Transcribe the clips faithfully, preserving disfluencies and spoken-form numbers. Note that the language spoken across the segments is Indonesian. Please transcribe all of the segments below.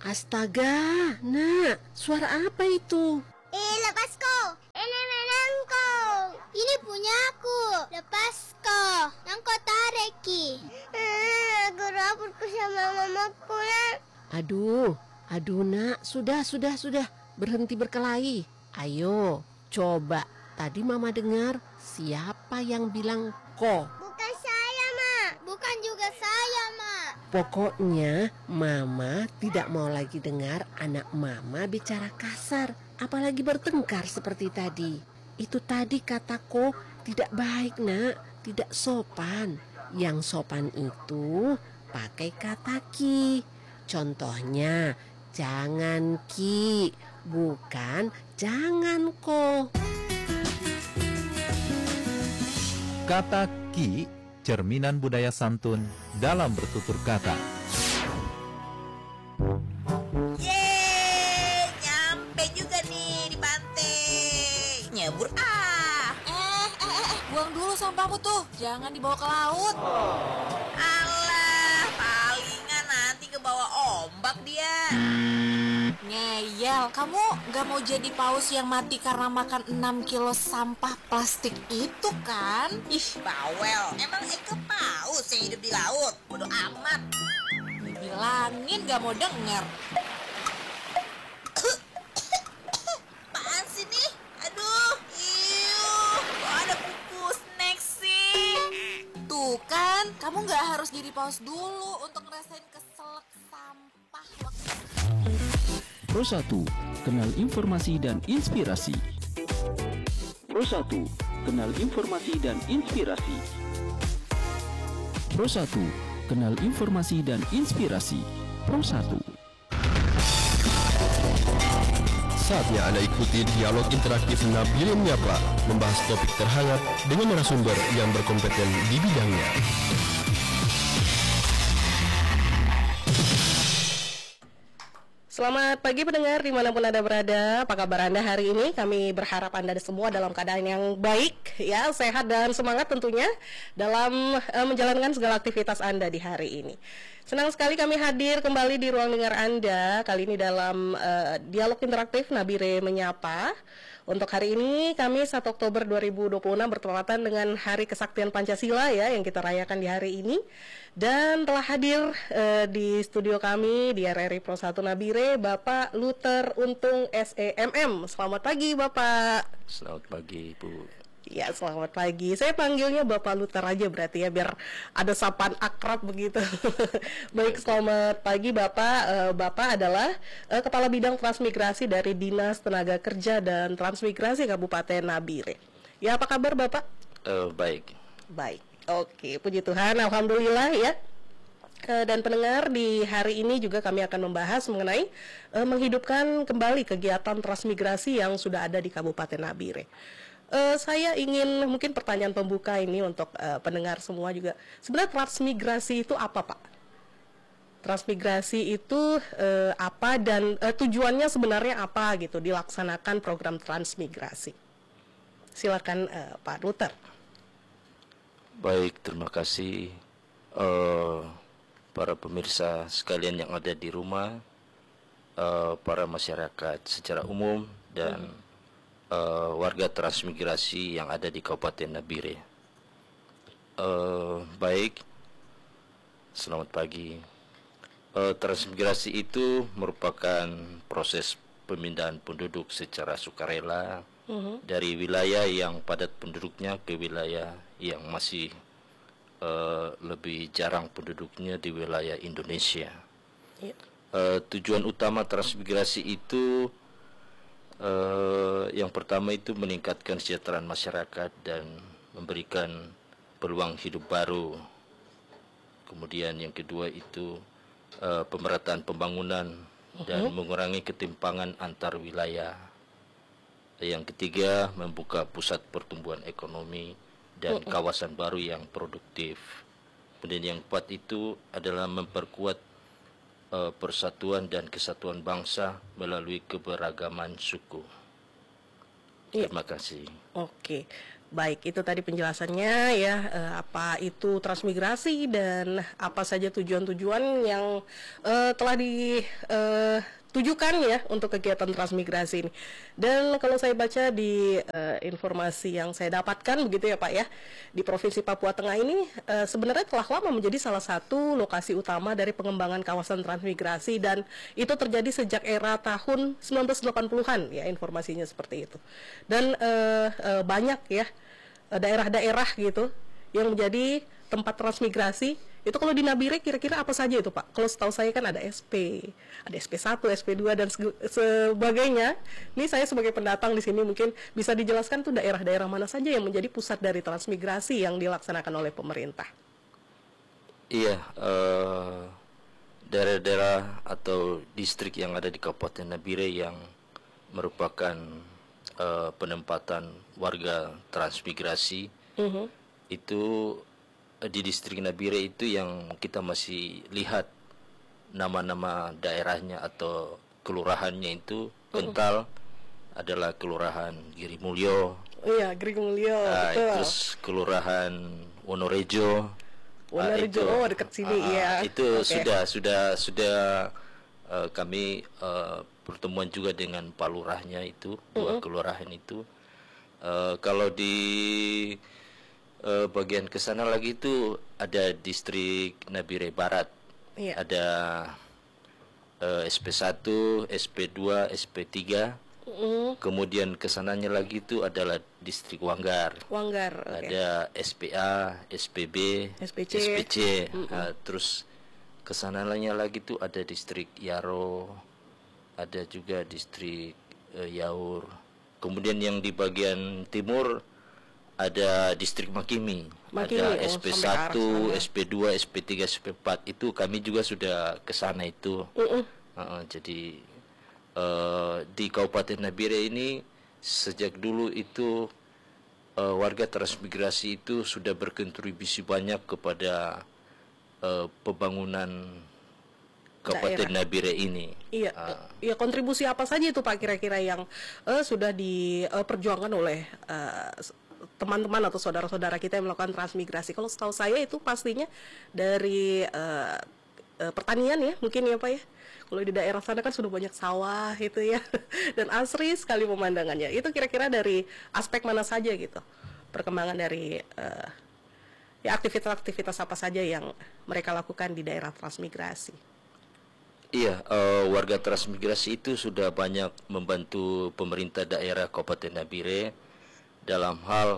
Astaga, nak, suara apa itu? Eh, lepasku. Ini mainanku. Ini punyaku. Lepasku. Yang kau tarik. Eh, aku rapurku sama mamaku, nak. Aduh, aduh nak, sudah, sudah, sudah. Berhenti berkelahi. Ayo, coba. Tadi mama dengar siapa yang bilang ko? Bukan saya, Mak. Bukan juga saya, Mak. Pokoknya mama tidak mau lagi dengar anak mama bicara kasar, apalagi bertengkar seperti tadi. Itu tadi kataku tidak baik, nak, tidak sopan. Yang sopan itu pakai kata ki. Contohnya jangan ki, bukan jangan ko. Kata ki, cerminan budaya santun dalam bertutur kata. Yeay, nyampe juga nih di pantai. Nyebur ah. Eh, eh, eh, eh, buang dulu sampahmu tuh. Jangan dibawa ke laut. Alah, palingan nanti ke bawah ombak dia. Ngeyel, kamu gak mau jadi paus yang mati karena makan enam kilo sampah plastik itu kan? Ih, bawel. Emang Eke paus yang hidup di laut? Bodoh amat. Dibilangin gak mau denger. Apaan sih nih? Aduh, iuh, kok ada kukus snack sih? Tuh kan, kamu gak harus jadi paus dulu untuk ngerasain keselak sampah waktu. Pro satu, kenal informasi dan inspirasi. Pro satu, kenal informasi dan inspirasi. Pro satu, kenal informasi dan inspirasi. Pro satu. Saatnya Anda ikuti dialog interaktif Nabire Menyapa, membahas topik terhangat dengan narasumber yang berkompeten di bidangnya. Selamat pagi pendengar dimanapun Anda berada. Apa kabar Anda hari ini? Kami berharap Anda semua dalam keadaan yang baik, ya, sehat dan semangat tentunya dalam uh, menjalankan segala aktivitas Anda di hari ini. Senang sekali kami hadir kembali di ruang dengar Anda, kali ini dalam uh, dialog interaktif Nabire Menyapa. Untuk hari ini, Kamis satu Oktober dua ribu dua puluh enam bertepatan dengan Hari Kesaktian Pancasila ya, yang kita rayakan di hari ini. Dan telah hadir uh, di studio kami di R R I Pro satu Nabire, Bapak Luther Untung S E M M. Selamat pagi, Bapak. Selamat pagi, Bu. Ya, selamat pagi. Saya panggilnya Bapak Luther aja berarti ya, biar ada sapaan akrab begitu. Baik, selamat pagi Bapak. Uh, Bapak adalah uh, Kepala Bidang Transmigrasi dari Dinas Tenaga Kerja dan Transmigrasi Kabupaten Nabire. Ya, apa kabar Bapak? Uh, baik. Baik. Oke, puji Tuhan, alhamdulillah ya. Uh, dan pendengar, di hari ini juga kami akan membahas mengenai uh, menghidupkan kembali kegiatan transmigrasi yang sudah ada di Kabupaten Nabire. Uh, saya ingin mungkin pertanyaan pembuka ini untuk uh, pendengar semua juga. Sebenarnya transmigrasi itu apa, Pak? Transmigrasi itu uh, apa dan uh, tujuannya sebenarnya apa gitu dilaksanakan program transmigrasi? Silakan uh, Pak Luther. Baik, terima kasih uh, para pemirsa sekalian yang ada di rumah, uh, para masyarakat secara umum dan hmm. Uh, warga transmigrasi yang ada di Kabupaten Nabire. Uh, baik, selamat pagi. Uh, transmigrasi itu merupakan proses pemindahan penduduk secara sukarela uh-huh. dari wilayah yang padat penduduknya ke wilayah yang masih uh, lebih jarang penduduknya di wilayah Indonesia. Yeah. Uh, tujuan utama transmigrasi itu Uh, yang pertama itu meningkatkan kesejahteraan masyarakat dan memberikan peluang hidup baru. Kemudian yang kedua itu uh, pemerataan pembangunan uh-huh. dan mengurangi ketimpangan antar wilayah. Yang ketiga, membuka pusat pertumbuhan ekonomi dan uh-huh. kawasan baru yang produktif. Kemudian yang keempat itu adalah memperkuat Uh, persatuan dan kesatuan bangsa melalui keberagaman suku. Iya. Terima kasih. Oke, Baik, itu tadi penjelasannya ya, eh, apa itu transmigrasi dan apa saja tujuan-tujuan yang eh, telah ditujukan ya untuk kegiatan transmigrasi ini. Dan kalau saya baca di eh, informasi yang saya dapatkan begitu ya Pak ya, di Provinsi Papua Tengah ini eh, sebenarnya telah lama menjadi salah satu lokasi utama dari pengembangan kawasan transmigrasi, dan itu terjadi sejak era tahun sembilan belas delapan puluhan ya, informasinya seperti itu. Dan eh, eh, banyak ya daerah-daerah gitu yang menjadi tempat transmigrasi. Itu kalau di Nabire kira-kira apa saja itu Pak? Kalau setahu saya kan ada S P, ada S P satu, S P dua dan sebagainya. Ini saya sebagai pendatang di sini mungkin bisa dijelaskan tuh daerah-daerah mana saja yang menjadi pusat dari transmigrasi yang dilaksanakan oleh pemerintah. Iya, uh, daerah-daerah atau distrik yang ada di Kabupaten Nabire yang merupakan uh, penempatan warga transmigrasi, uh-huh. itu uh, di distrik Nabire itu yang kita masih lihat nama-nama daerahnya atau kelurahannya itu kental, uh-huh. adalah kelurahan Girimulyo. Iya, Girimulyo. Uh, betul. Terus kelurahan Wonorejo. Wonorejo, uh, oh dekat sini uh, ya. Itu okay. sudah sudah sudah uh, kami uh, pertemuan juga dengan Pak Lurahnya itu, dua uh-uh. kelurahan itu. Uh, kalau di uh, bagian ke sana lagi itu ada distrik Nabire Barat. Yeah. Ada uh, S P satu, S P dua, S P tiga. Uh-uh. Kemudian kesananya lagi itu adalah distrik Wanggar. Wanggar. Okay. Ada S P A, S P B, S P C. S P C. Uh-uh. Uh, terus kesananya lagi itu ada distrik Yaro. Ada juga distrik uh, Yaur. Kemudian yang di bagian timur ada distrik Makimi. Makimi ada oh, S P satu, S P dua, S P tiga, S P empat. Itu kami juga sudah ke sana itu. Uh-uh. Uh, jadi uh, di Kabupaten Nabire ini sejak dulu itu uh, warga transmigrasi itu sudah berkontribusi banyak kepada uh, pembangunan Kabupaten daerah Nabire ini. Iya, uh, iya kontribusi apa saja itu Pak kira-kira yang uh, sudah diperjuangkan uh, oleh uh, teman-teman atau saudara-saudara kita yang melakukan transmigrasi? Kalau setahu saya itu pastinya dari uh, uh, pertanian ya, mungkin ya Pak ya. Kalau di daerah sana kan sudah banyak sawah itu ya, dan asri sekali pemandangannya. Itu kira-kira dari aspek mana saja gitu? Perkembangan dari uh, ya aktivitas-aktivitas apa saja yang mereka lakukan di daerah transmigrasi? Iya, uh, warga transmigrasi itu sudah banyak membantu pemerintah daerah Kabupaten Nabire dalam hal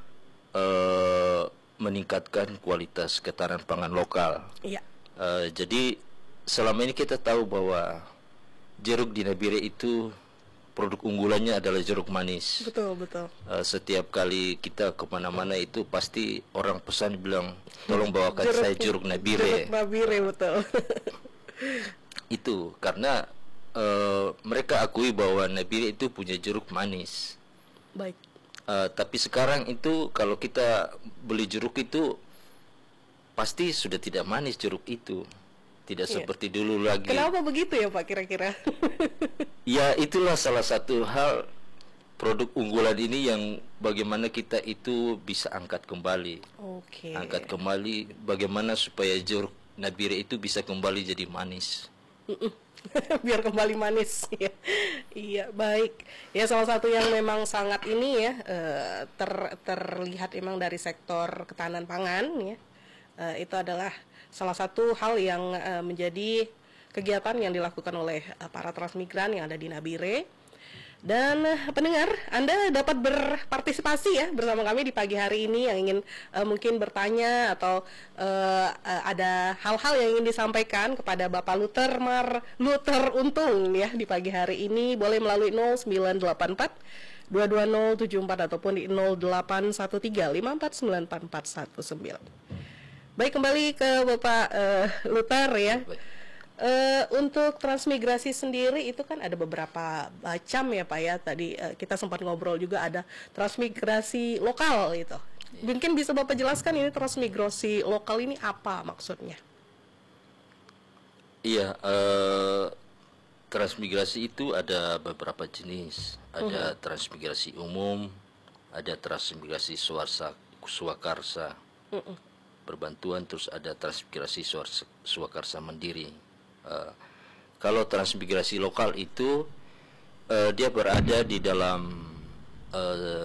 uh, meningkatkan kualitas ketahanan pangan lokal. Iya. Uh, jadi selama ini kita tahu bahwa jeruk di Nabire itu produk unggulannya adalah jeruk manis. Betul, betul. Uh, setiap kali kita kemana-mana itu pasti orang pesan bilang, tolong bawakan jeruk, saya jeruk Nabire. Jeruk Nabire, betul. Itu karena uh, mereka akui bahwa Nabire itu punya jeruk manis. Baik. Uh, tapi sekarang itu kalau kita beli jeruk itu pasti sudah tidak manis jeruk itu, tidak iya. seperti dulu lagi. Kenapa begitu ya Pak kira-kira? Ya itulah salah satu hal produk unggulan ini yang bagaimana kita itu bisa angkat kembali. Oke. Okay. Angkat kembali bagaimana supaya jeruk Nabire itu bisa kembali jadi manis. Biar kembali manis ya. Iya, baik. Ya salah satu yang memang sangat ini ya ter, terlihat memang dari sektor ketahanan pangan ya. Itu adalah salah satu hal yang menjadi kegiatan yang dilakukan oleh para transmigran yang ada di Nabire. Dan pendengar, Anda dapat berpartisipasi ya bersama kami di pagi hari ini yang ingin uh, mungkin bertanya atau uh, uh, ada hal-hal yang ingin disampaikan kepada Bapak Luther Mar Luther Untung ya di pagi hari ini, boleh melalui nol sembilan delapan empat dua dua nol tujuh empat ataupun di nol delapan satu tiga lima empat sembilan empat empat satu sembilan. Baik, kembali ke Bapak uh, Luther ya. Uh, untuk transmigrasi sendiri itu kan ada beberapa macam ya Pak ya. Tadi uh, kita sempat ngobrol juga ada transmigrasi lokal itu. Mungkin bisa Bapak jelaskan ini transmigrasi lokal ini apa maksudnya? Iya, uh, transmigrasi itu ada beberapa jenis. Ada uh-huh. transmigrasi umum, ada transmigrasi swarsa swakarsa Mm-mm. berbantuan, terus ada transmigrasi swarsa- swakarsa mandiri. Uh, kalau transmigrasi lokal itu uh, dia berada di dalam uh,